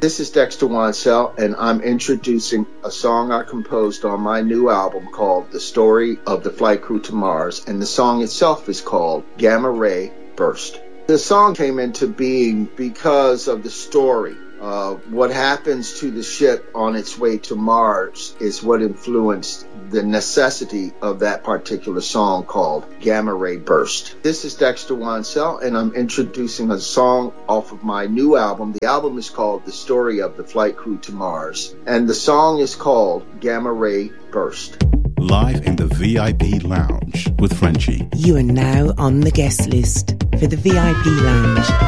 This is Dexter Wansell, and I'm introducing a song I composed on my new album called The Story of the Flight Crew to Mars, and the song itself is called Gamma Ray Burst. The song came into being because of the story. What happens to the ship on its way to Mars is what influenced the necessity of that particular song called Gamma Ray Burst. This is Dexter Wansell, and I'm introducing a song off of my new album. The album is called The Story of the Flight Crew to Mars, and the song is called Gamma Ray Burst. Live in the VIP Lounge with Frenchie. You are now on the guest list for the VIP Lounge.